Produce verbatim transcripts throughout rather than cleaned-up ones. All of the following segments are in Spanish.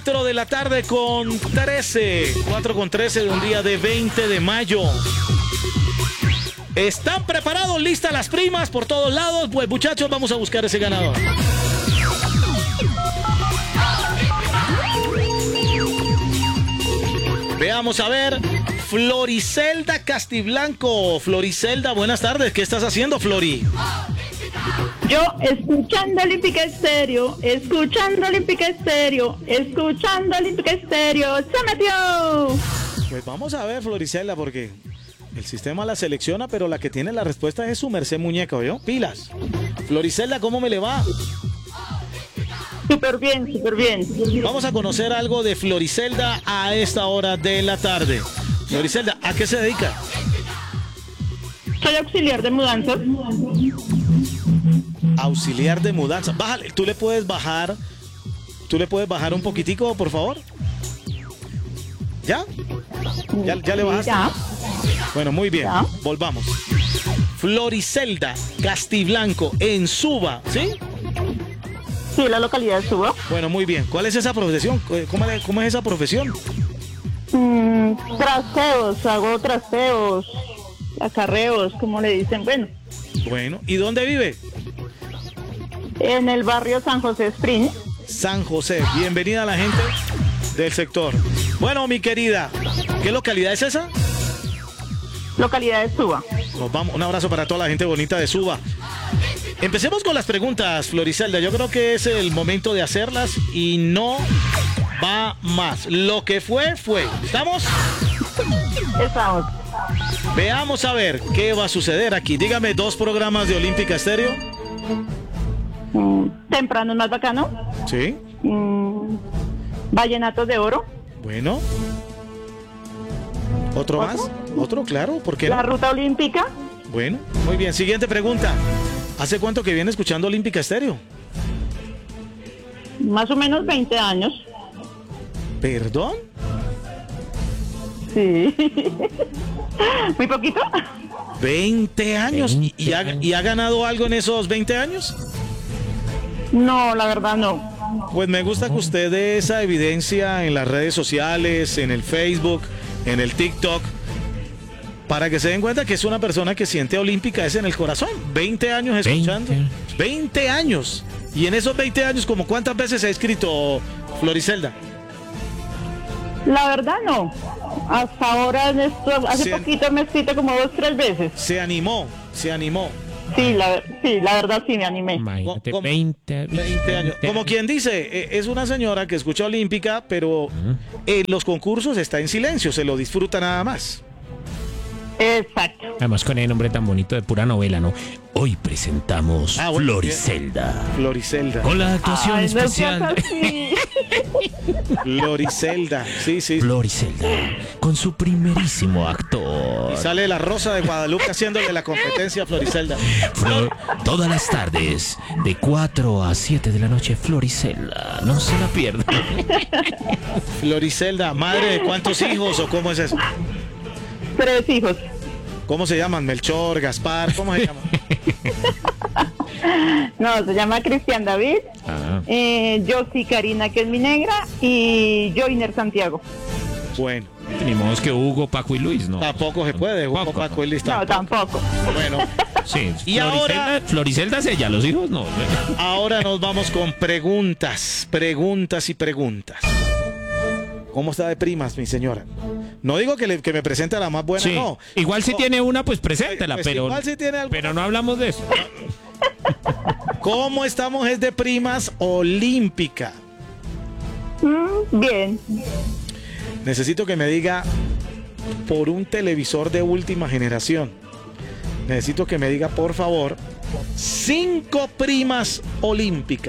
cuatro de la tarde con trece. cuatro con trece de un día de veinte de mayo. ¿Están preparados? ¿Listas las primas por todos lados? Pues muchachos, vamos a buscar ese ganador. Veamos a ver. Floricelda Castiblanco. Floricelda, buenas tardes. ¿Qué estás haciendo, Flori? Yo escuchando Olímpica Estéreo, escuchando Olímpica Estéreo, escuchando Olímpica Estéreo, ¡se metió! Pues vamos a ver, Floricelda, porque el sistema la selecciona, pero la que tiene la respuesta es su merced muñeca, ¿oyó? Pilas. Floricelda, ¿cómo me le va? Súper bien, súper bien. Vamos a conocer algo de Floricelda a esta hora de la tarde. Floricelda, ¿a qué se dedica? Soy auxiliar de mudanzas. Auxiliar de mudanza. Bájale, ¿tú le puedes bajar? ¿Tú le puedes bajar un poquitico, por favor? ¿Ya? ¿Ya, ya le bajaste? Ya. Bueno, muy bien. Ya. Volvamos. Floricelda Castiblanco en Suba, ¿sí? Sí, la localidad de Suba. Bueno, muy bien. ¿Cuál es esa profesión? ¿Cómo, cómo es esa profesión? Mm, trasteos, hago trasteos, acarreos, como le dicen. Bueno, Bueno, ¿y dónde vive? en el barrio San José Spring. San José. Bienvenida a la gente del sector. Bueno, mi querida, ¿qué localidad es esa? Localidad de Suba. Nos vamos. Un abrazo para toda la gente bonita de Suba. Empecemos con las preguntas, Floricelda. Yo creo que es el momento de hacerlas y no va más. Lo que fue, fue. ¿Estamos? Estamos. Veamos a ver qué va a suceder aquí. Dígame dos programas de Olímpica Estéreo. Mm, temprano es más bacano. Sí. Mm, Vallenatos de Oro. Bueno. ¿Otro, ¿Otro? más? ¿Otro? Claro. ¿Por qué La no? Ruta Olímpica. Bueno, muy bien. Siguiente pregunta. ¿Hace cuánto que viene escuchando Olímpica Estéreo? Más o menos veinte años. ¿Perdón? Sí. Muy poquito. veinte años. ¿Y, y ha, ¿Y ha ganado algo en esos veinte años? No, la verdad no. Pues me gusta que usted dé esa evidencia en las redes sociales, en el Facebook, en el TikTok, para que se den cuenta que es una persona que siente olímpica es en el corazón. veinte años escuchando. veinte años. Y en esos veinte años, ¿como cuántas veces se ha escrito, Floricelda? La verdad no. Hasta ahora, en esto, hace Se- poquito me he escrito como dos, tres veces. Se animó, se animó. Sí, la, sí, la verdad sí me animé. Imagínate, ¿Cómo? veinte, veinte años. Como quien dice, eh, es una señora que escucha olímpica, pero en los concursos está en silencio, se lo disfruta nada más. Exacto. Además con el nombre tan bonito de pura novela, ¿no? Hoy presentamos Ah, bueno, Floricelda. Floricelda. Con la actuación Ay, no seas especial. así. Floricelda, sí, sí. Floricelda, con su primerísimo actor. Y sale la Rosa de Guadalupe haciéndole la competencia a Floricelda. Flor- todas las tardes, de cuatro a siete de la noche, Floricelda. No se la pierdan. Floricelda, madre de cuántos hijos o cómo es eso. Tres hijos. ¿Cómo se llaman? Melchor, Gaspar, ¿cómo se llaman? No, se llama Cristian David, Ah. eh, Josie Karina, que es mi negra, y Joiner Santiago. Bueno, Ni modo que Hugo, Paco y Luis, ¿no? tampoco se puede. Hugo, Tampoco, Paco y Luis No, tampoco. tampoco. Bueno, Sí, Y Floricelda, ahora- Floricelda es ella, los hijos no. ahora nos vamos con preguntas, preguntas y preguntas. ¿Cómo está de primas, mi señora? No digo que, le- que me presente a la más buena, Sí. no. Igual si No. tiene una, pues preséntela, Pues pero, igual si tiene alguna. pero no hablamos de eso. ¿Cómo estamos es de primas olímpica? Mm, bien. Necesito que me diga por un televisor de última generación. Necesito que me diga, por favor, cinco primas olímpica.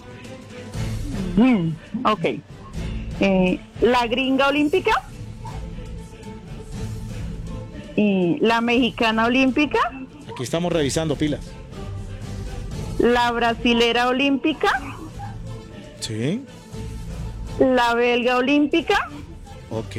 Mm, ok. Eh, la gringa olímpica. Y la mexicana olímpica. Aquí estamos revisando pilas. La brasilera olímpica. Sí, La belga olímpica. ok,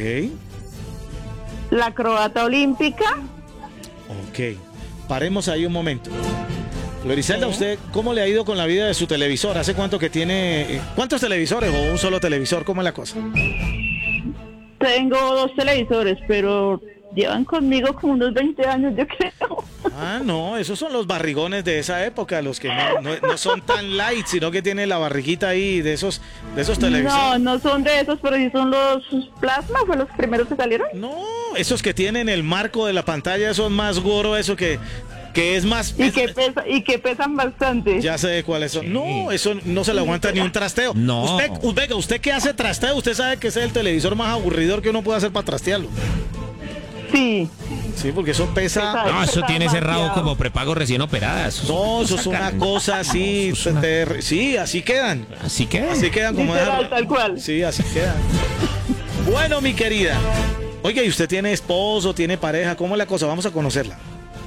La croata olímpica. ok. Paremos ahí un momento. Floricelda, Sí. ¿usted cómo le ha ido con la vida de su televisor? ¿Hace cuánto que tiene? eh, ¿Cuántos televisores o un solo televisor? ¿Cómo es la cosa? Tengo dos televisores, pero llevan conmigo como unos veinte años, yo creo. Ah, no, esos son los barrigones de esa época, los que no, no- no son tan light, sino que tienen la barriguita ahí de esos, de esos televisores. No, no son de esos, pero sí son los plasma, fue los primeros que salieron. No, esos que tienen el marco de la pantalla, son más goro, eso que, que es más... Y que, pesa, y que pesan bastante. Ya sé de cuáles son. No, eso no se le aguanta ni un trasteo. No. Usted, usted, usted que hace trasteo, usted sabe que ese es el televisor más aburridor que uno puede hacer para trastearlo. Sí. Sí, porque eso pesa... Pesa. No, eso tiene ese rabo Demasiado. como prepago recién operada. Eso, No, eso es una cosa así. Eso es una- te- sí, así quedan. Así que. Así quedan como... Literal, esa- tal cual. Sí, así quedan. Bueno, mi querida. Oiga, ¿y usted tiene esposo, tiene pareja? ¿Cómo es la cosa? Vamos a conocerla.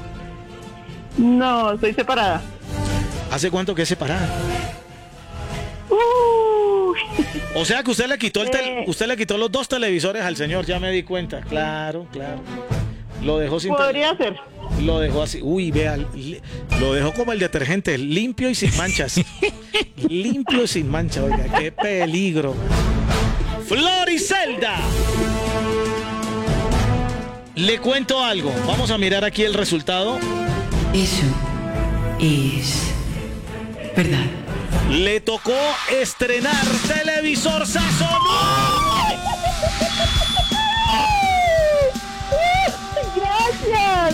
No, estoy separada. ¿Hace cuánto que es separada? Uy. O sea que usted le quitó el tel- Eh. usted le quitó los dos televisores al señor, ya me di cuenta. Claro, claro. Lo dejó sin Podría ser. Lo dejó así. Uy, vea, li- lo dejó como el detergente, limpio y sin manchas. Limpio y sin mancha, oiga, qué peligro. Floricelda. Le cuento algo. Vamos a mirar aquí el resultado. Eso es verdad. Le tocó estrenar televisor Sasomor. Gracias.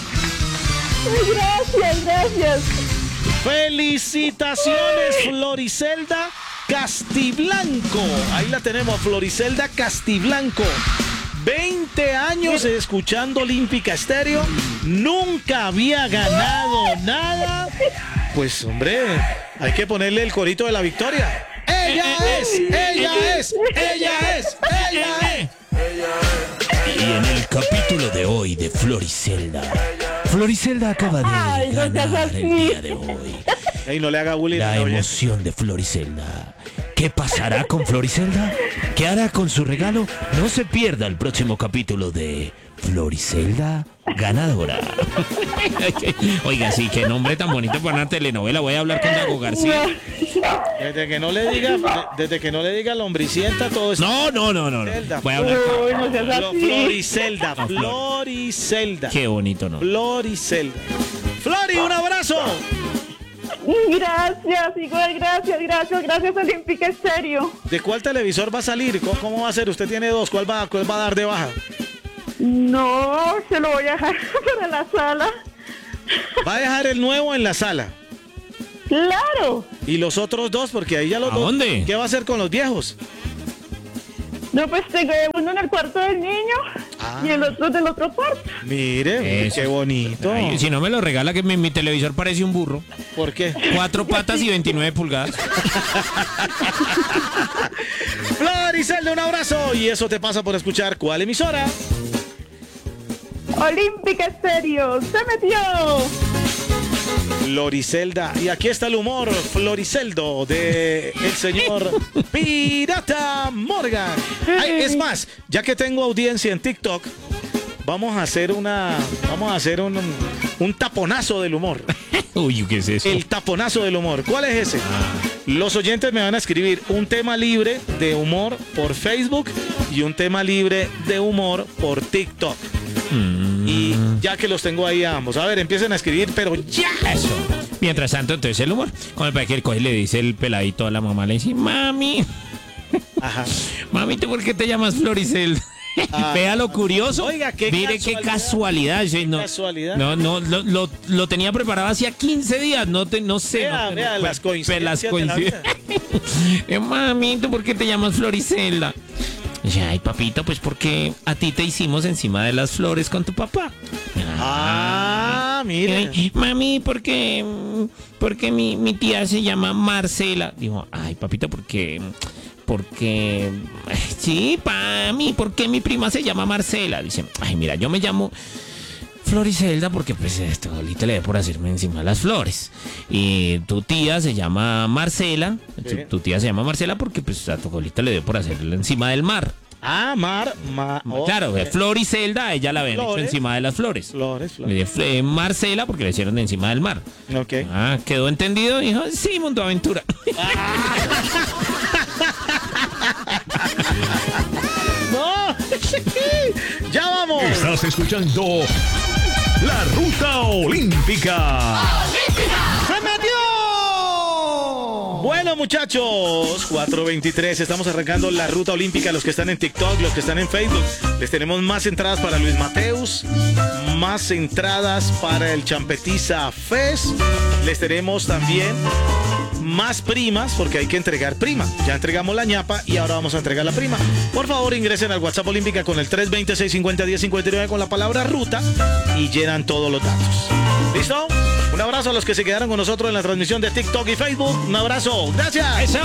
Gracias, gracias. Felicitaciones, Floricelda Castiblanco. Ahí la tenemos, Floricelda Castiblanco. veinte años escuchando Olímpica Estéreo. Nunca había ganado nada. Pues, hombre, hay que ponerle el corito de la victoria. ¡Ella es! ¡Ella es! ¡Ella es! ¡Ella es! Y en el capítulo de hoy de Floricelda, Floricelda acaba de Ay, no seas ganar así. el día de hoy. Ey, no le haga bullying. La a la oyente. emoción de Floricelda. ¿Qué pasará con Floricelda? ¿Qué hará con su regalo? No se pierda el próximo capítulo de Floricelda ganadora. Oiga, sí, qué nombre tan bonito para una telenovela. Voy a hablar con Dago García. Desde que no le diga, de- desde que no le diga lombricienta, todo esto. No, no, no, no. no. Voy a hablar con... Uy, no seas Flo- así. Floricelda, No, Flor. Floricelda. Qué bonito, ¿no? Floricelda. Flori, un abrazo. Gracias, igual, gracias, gracias, gracias Olímpica Estéreo. ¿De cuál televisor va a salir? ¿Cómo, cómo va a ser? Usted tiene dos. ¿Cuál va, cuál va a dar de baja? No, se lo voy a dejar para la sala. Va a dejar el nuevo en la sala. Claro. Y los otros dos, porque ahí ya los ¿A dos. dónde? ¿Qué va a hacer con los viejos? No, pues tengo uno en el cuarto del niño Ah. y el otro del otro cuarto. Mire, Eso. qué bonito. Ay, si no me lo regala, que mi, mi televisor parece un burro. ¿Por qué? Cuatro patas y veintinueve pulgadas. Floricelda, un abrazo. Y eso te pasa por escuchar ¿cuál emisora? Olímpica Estéreo, se metió. Floricelda. Y aquí está el humor, Floriceldo, de el señor Pirata Morgan. Ay, es más, ya que tengo audiencia en TikTok, vamos a hacer una. Vamos a hacer un, un taponazo del humor. Uy, ¿qué es eso? El taponazo del humor. ¿Cuál es ese? Los oyentes me van a escribir un tema libre de humor por Facebook y un tema libre de humor por TikTok. Mm, Y ya que los tengo ahí a ambos. A ver, empiecen a escribir, pero ya. Eso. Mientras tanto, entonces el humor. Como el que el coge le dice el peladito a la mamá, le dice, mami, Ajá. mami, ¿tú por qué te llamas Floricelda? Ah. Vea lo curioso. Oiga, qué Mire qué casualidad. casualidad. sí, no, casualidad. No, no, lo, lo, lo tenía preparado hacía quince días. No, te, no sé. Vea, no, vea, no, las pues, coincidencias las de la vida. coincidencias. Eh, mami, ¿tú por qué te llamas Floricelda? Dice, ay, papito, pues porque a ti te hicimos encima de las flores con tu papá. Ah, mire. Ay, mami, porque porque mi, mi tía se llama Marcela. Digo, ay, papito, porque porque ay, sí, mami, porque mi prima se llama Marcela. Dice, ay, mira, yo me llamo Floricelda porque pues esto ahorita le dé por hacerme encima de las flores. Y tu tía se llama Marcela. Tu, Sí. tu tía se llama Marcela porque pues a tu abuelita le dio por hacerle encima del mar. Ah, Mar, Mar. Oh, Claro, okay. Flor y Zelda, ella la habían hecho Flores. encima de las flores. Flores, flores. Le di- eh, Marcela porque le hicieron de encima del mar. Ok. Ah, ¿quedó entendido? Dijo, sí, Mundo Aventura. ¡No! ¡Ya vamos! Estás escuchando La Ruta Olímpica. ¡Se metió! Bueno, muchachos, cuatro veintitrés, estamos arrancando la ruta olímpica. Los que están en TikTok, los que están en Facebook, les tenemos más entradas para Luis Mateus, más entradas para el Champetiza Fest. Les tenemos también más primas, porque hay que entregar prima. Ya entregamos la ñapa y ahora vamos a entregar la prima. Por favor, ingresen al WhatsApp Olímpica con el tres dos cero, seis cinco cero, uno cero cinco nueve con la palabra ruta y llenan todos los datos. ¿Listo? Un abrazo a los que se quedaron con nosotros en la transmisión de TikTok y Facebook. Un abrazo. Gracias.